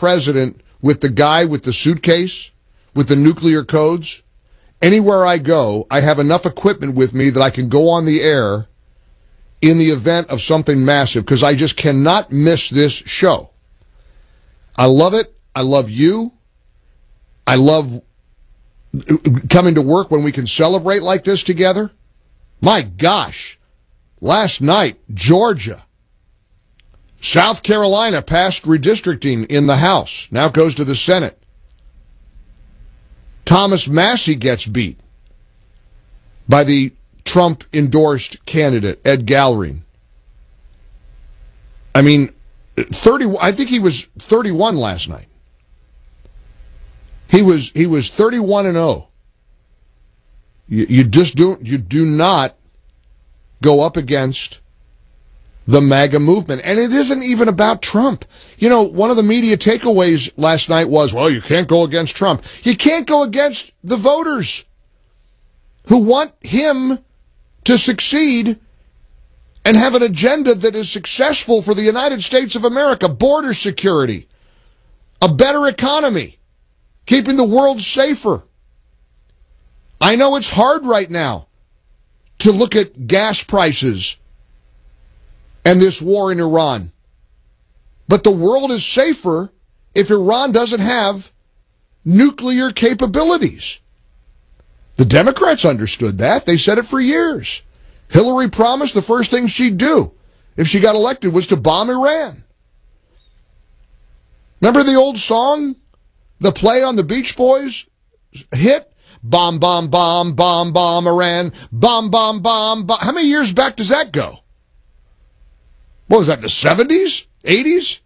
president with the guy with the suitcase, with the nuclear codes. Anywhere I go, I have enough equipment with me that I can go on the air in the event of something massive, because I just cannot miss this show. I love it. I love you. I love coming to work when we can celebrate like this together. My gosh, last night, Georgia, South Carolina passed redistricting in the House. Now it goes to the Senate. Thomas Massie gets beat by the Trump-endorsed candidate, Ed Gallery. I mean, I think he was 31 last night. He was 31-0. You do not go up against the MAGA movement. And it isn't even about Trump. You know, one of the media takeaways last night was, well, you can't go against Trump. You can't go against the voters who want him to succeed and have an agenda that is successful for the United States of America. Border security, a better economy, keeping the world safer. I know it's hard right now to look at gas prices and this war in Iran. But the world is safer if Iran doesn't have nuclear capabilities. The Democrats understood that. They said it for years. Hillary promised the first thing she'd do if she got elected was to bomb Iran. Remember the old song, the play on the Beach Boys hit? Bomb, bomb, bomb, bomb, bomb, Iran. Bomb, bomb, bomb, bomb. How many years back does that go? What was that, the 70s? 80s?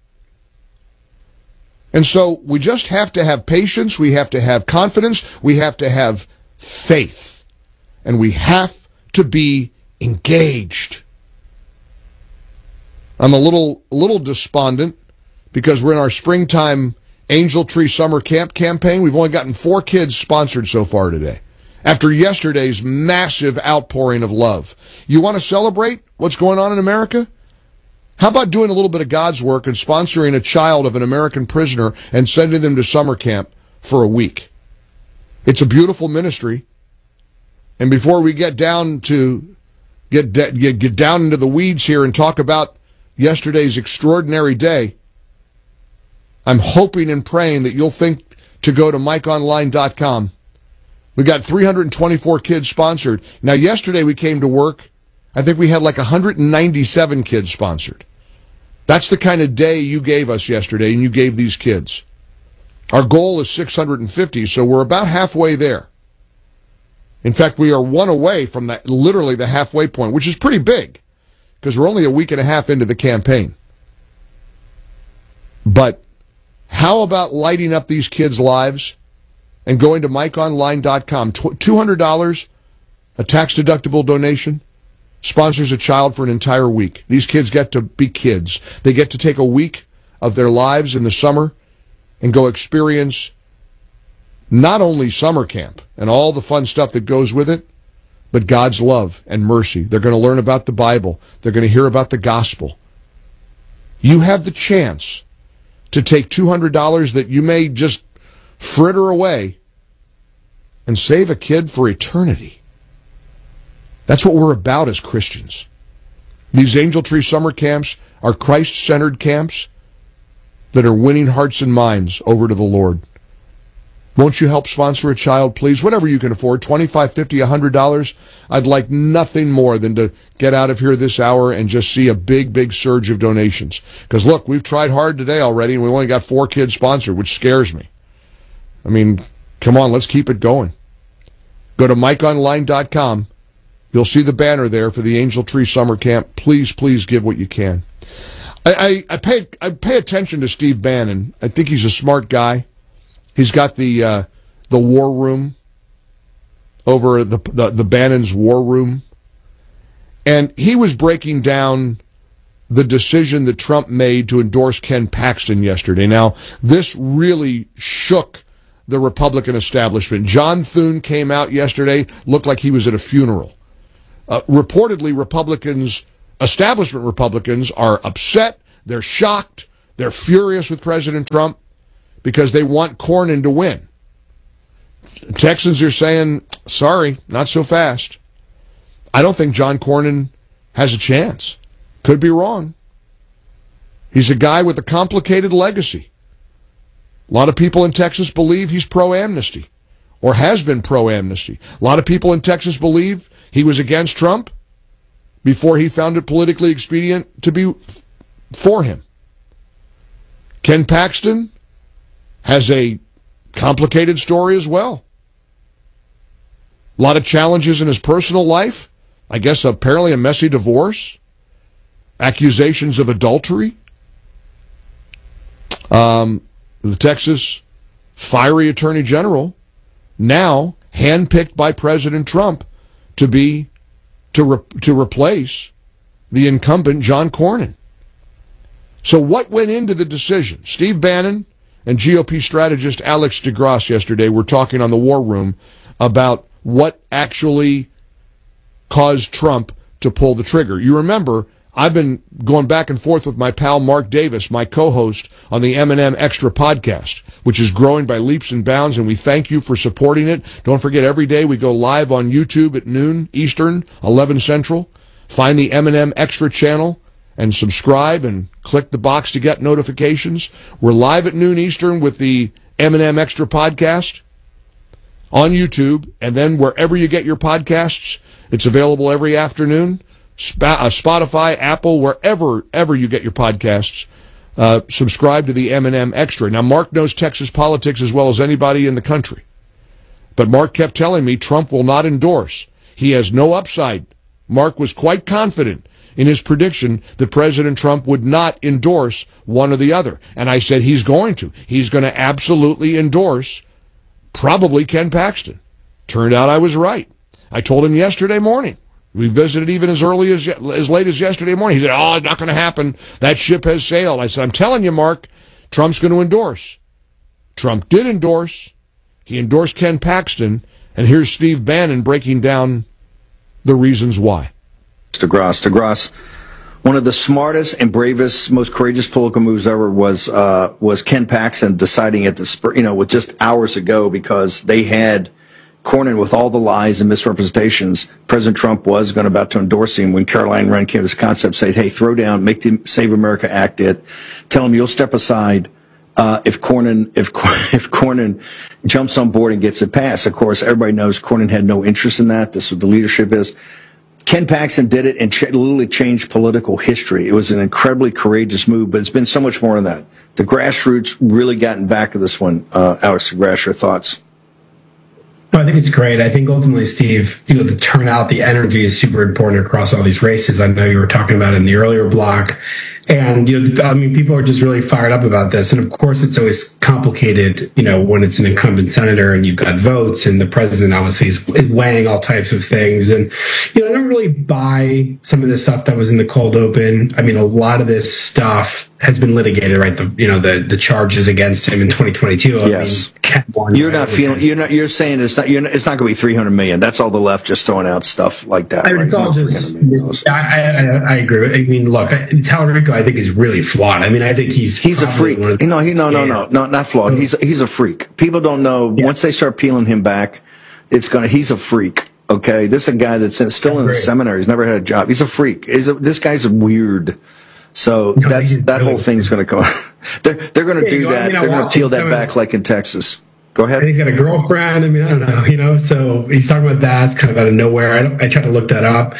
And so we just have to have patience. We have to have confidence. We have to have faith. And we have to be engaged. I'm a little despondent because we're in our springtime Angel Tree Summer Camp campaign. We've only gotten 4 kids sponsored so far today, after yesterday's massive outpouring of love. You want to celebrate what's going on in America? How about doing a little bit of God's work and sponsoring a child of an American prisoner and sending them to summer camp for a week? It's a beautiful ministry. And before we get down to get down into the weeds here and talk about yesterday's extraordinary day, I'm hoping and praying that you'll think to go to MikeOnline.com. We got 324 kids sponsored. Now, yesterday we came to work. I think we had like 197 kids sponsored. That's the kind of day you gave us yesterday, and you gave these kids. Our goal is 650, so we're about halfway there. In fact, we are one away from that, literally the halfway point, which is pretty big, because we're only a week and a half into the campaign. But how about lighting up these kids' lives and going to MikeOnline.com? $200, a tax-deductible donation, sponsors a child for an entire week. These kids get to be kids. They get to take a week of their lives in the summer and go experience not only summer camp and all the fun stuff that goes with it, but God's love and mercy. They're going to learn about the Bible. They're going to hear about the gospel. You have the chance to take $200 that you may just fritter away and save a kid for eternity. That's what we're about as Christians. These Angel Tree summer camps are Christ-centered camps that are winning hearts and minds over to the Lord. Won't you help sponsor a child, please? Whatever you can afford, $25, $50, $100. I'd like nothing more than to get out of here this hour and just see a big, big surge of donations. Because, look, we've tried hard today already, and we only got 4 kids sponsored, which scares me. I mean, come on, let's keep it going. Go to MikeOnline.com. You'll see the banner there for the Angel Tree Summer Camp. Please, please give what you can. I pay attention to Steve Bannon. I think he's a smart guy. He's got the war room over the Bannon's war room. And he was breaking down the decision that Trump made to endorse Ken Paxton yesterday. Now, this really shook the Republican establishment. John Thune came out yesterday, looked like he was at a funeral. Reportedly, establishment Republicans are upset, they're shocked, They're furious with President Trump because they want Cornyn to win. Texans are saying, sorry, not so fast. I don't think John Cornyn has a chance. Could be wrong. He's a guy with a complicated legacy. A lot of people in Texas believe he's pro-amnesty or has been pro-amnesty. A lot of people in Texas believe he was against Trump before he found it politically expedient to be for him. Ken Paxton has a complicated story as well. A lot of challenges in his personal life. I guess apparently a messy divorce. Accusations of adultery. The Texas fiery attorney general, now handpicked by President Trump to replace the incumbent John Cornyn. So what went into the decision? Steve Bannon and GOP strategist Alex DeGrasse yesterday were talking on the War Room about what actually caused Trump to pull the trigger. You remember, I've been going back and forth with my pal Mark Davis, my co-host on the M&M Extra podcast, which is growing by leaps and bounds, and we thank you for supporting it. Don't forget, every day we go live on YouTube at noon Eastern, 11 Central. Find the M&M Extra channel and subscribe and click the box to get notifications. We're live at noon Eastern with the M&M Extra podcast on YouTube, and then wherever you get your podcasts, it's available every afternoon. Spotify, Apple, wherever you get your podcasts, subscribe to the M&M Extra. Now, Mark knows Texas politics as well as anybody in the country. But Mark kept telling me Trump will not endorse. He has no upside. Mark was quite confident in his prediction that President Trump would not endorse one or the other. And I said he's going to. He's going to absolutely endorse probably Ken Paxton. Turned out I was right. I told him yesterday morning. We visited even as late as yesterday morning. He said, it's not going to happen. That ship has sailed. I said, I'm telling you, Mark, Trump's going to endorse. Trump did endorse. He endorsed Ken Paxton. And here's Steve Bannon breaking down the reasons why. DeGrasse, one of the smartest and bravest, most courageous political moves ever was Ken Paxton deciding at the with just hours ago, because they had Cornyn with all the lies and misrepresentations. President Trump was about to endorse him when Caroline Wren came to this concept, said, hey, throw down, make the Save America Act it. Tell him you'll step aside if Cornyn jumps on board and gets it passed. Of course, everybody knows Cornyn had no interest in that. This is what the leadership is. Ken Paxton did it and literally changed political history. It was an incredibly courageous move, but it's been so much more than that. The grassroots really gotten back to this one. Alex DeGrasse, your thoughts? No, I think it's great. I think ultimately, Steve, the turnout, the energy is super important across all these races. I know you were talking about it in the earlier block. And, people are just really fired up about this. And of course, it's always complicated, when it's an incumbent senator and you've got votes and the president obviously is weighing all types of things. And, I don't really buy some of the stuff that was in the cold open. I mean, a lot of this stuff has been litigated, right? The charges against him in 2022. Yes. You're saying it's not going to be 300 million. That's all the left just throwing out stuff like that. It's all just, I agree. I mean, look, Tallarico, I think, is really flawed. I mean, I think he's a freak. No, not flawed. He's a freak. People don't know. Yeah. Once they start peeling him back, he's a freak. Okay, this is a guy that's still in the seminary. He's never had a job. He's a freak. This guy's weird. So that whole thing's going to come. They're going to do that. They're going to peel that back like in Texas. Go ahead. And he's got a girlfriend. I mean, I don't know, so he's talking about that. It's kind of out of nowhere. I tried to look that up.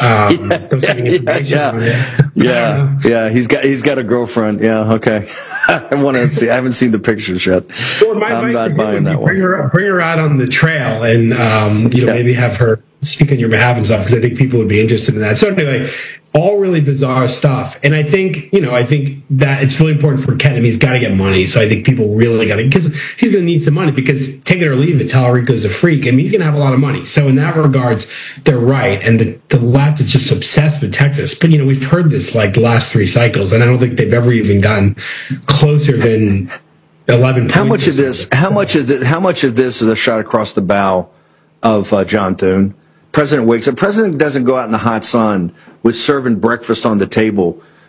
Yeah. He's got a girlfriend. Yeah. Okay. I want to see. I haven't seen the pictures yet. Well, I'm not buying that one. Bring her out on the trail and maybe have her speak on your behalf and stuff, because I think people would be interested in that. So anyway, all really bizarre stuff. And I think that it's really important for Ken. I mean, he's got to get money. So I think people really got to, because he's going to need some money, because take it or leave it, Tallarico's a freak. I mean, he's going to have a lot of money. So in that regards, they're right. And the left is just obsessed with Texas. But, we've heard this like the last 3 cycles, and I don't think they've ever even gotten closer than 11 How much of this is a shot across the bow of John Thune? President wakes up. President doesn't go out in the hot sun with serving breakfast on the table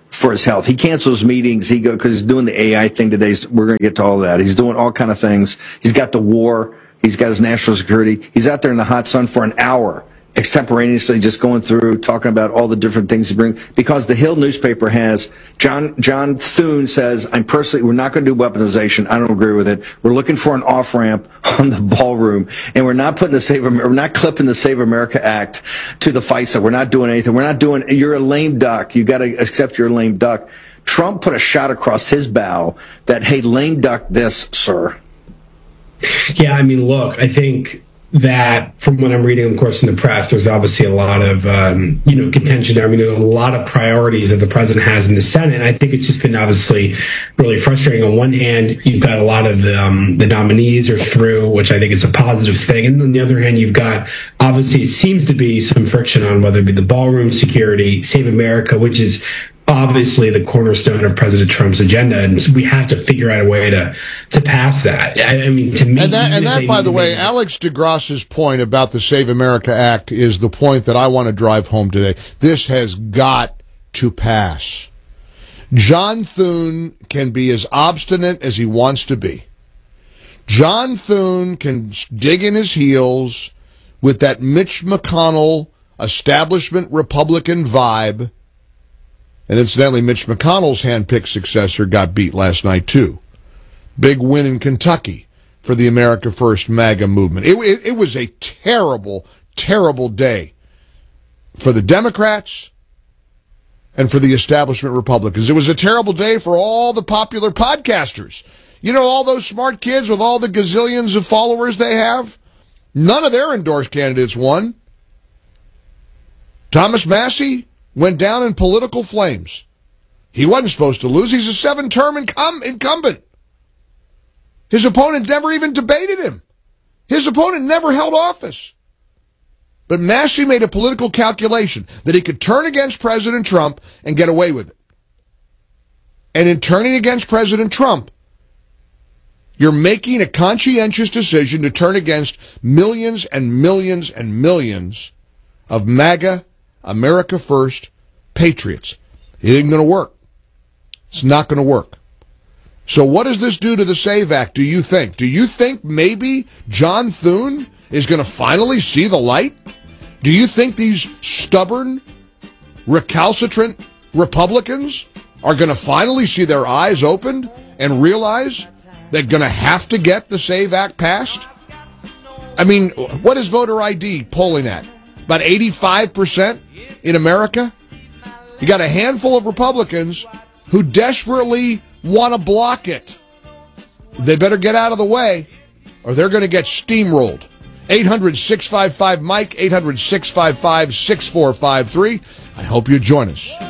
for his health. He cancels meetings. He because he's doing the AI thing today. We're going to get to all that. He's doing all kind of things. He's got the war. He's got his national security. He's out there in the hot sun for an hour, extemporaneously just going through, talking about all the different things he brings. Because the Hill newspaper has, John Thune says, we're not going to do weaponization. I don't agree with it. We're looking for an off-ramp on the ballroom, and we're not clipping the Save America Act to the FISA. We're not doing anything. You're a lame duck. You got to accept you're a lame duck. Trump put a shot across his bow that, hey, lame duck this, sir. Yeah, I mean, look, I think that from what I'm reading, of course, in the press, there's obviously a lot of, contention there. I mean, there's a lot of priorities that the president has in the Senate. And I think it's just been obviously really frustrating. On one hand, you've got a lot of the nominees are through, which I think is a positive thing. And on the other hand, you've got, obviously, it seems to be some friction on whether it be the ballroom security, Save America, which is obviously the cornerstone of President Trump's agenda, and so we have to figure out a way to pass that. I mean, to me, and that, by the way, Alex DeGrasse's point about the Save America Act is the point that I want to drive home today. This has got to pass. John Thune can be as obstinate as he wants to be. John Thune can dig in his heels with that Mitch McConnell establishment Republican vibe. And incidentally, Mitch McConnell's hand-picked successor got beat last night, too. Big win in Kentucky for the America First MAGA movement. It was a terrible, terrible day for the Democrats and for the establishment Republicans. It was a terrible day for all the popular podcasters. You know, all those smart kids with all the gazillions of followers they have? None of their endorsed candidates won. Thomas Massie went down in political flames. He wasn't supposed to lose. He's a 7-term incumbent. His opponent never even debated him. His opponent never held office. But Massie made a political calculation that he could turn against President Trump and get away with it. And in turning against President Trump, you're making a conscientious decision to turn against millions and millions and millions of MAGA, America First patriots. It isn't going to work. It's not going to work. So what does this do to the SAVE Act, do you think? Do you think maybe John Thune is going to finally see the light? Do you think these stubborn, recalcitrant Republicans are going to finally see their eyes opened and realize they're going to have to get the SAVE Act passed? I mean, what is voter ID polling at? About 85% in America? You got a handful of Republicans who desperately want to block it. They better get out of the way or they're going to get steamrolled. 800-655-MIKE, 800-655-6453. I hope you join us.